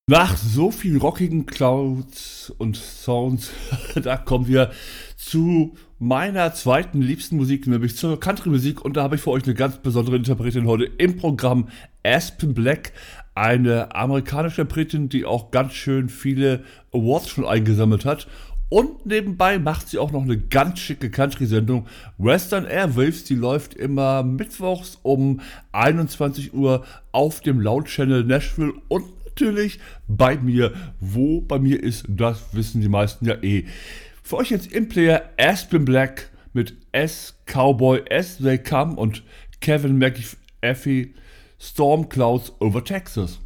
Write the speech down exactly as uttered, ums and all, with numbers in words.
Nach so viel rockigen Clouds und Sounds, da kommen wir zu meiner zweiten liebsten Musik, nämlich zur Country-Musik. Und da habe ich für euch eine ganz besondere Interpretin heute im Programm, Aspen Black. Eine amerikanische Interpretin, die auch ganz schön viele Awards schon eingesammelt hat. Und nebenbei macht sie auch noch eine ganz schicke Country-Sendung. Western Airwaves, die läuft immer mittwochs um einundzwanzig Uhr auf dem Loud Channel Nashville und natürlich bei mir. Wo bei mir ist, das wissen die meisten ja eh. Für euch jetzt im Player Aspen Black mit S Cowboy As They Come und Kevin McAfee Storm Clouds over Texas.